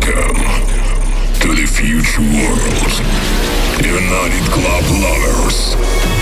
Welcome to the future world. United Club lovers,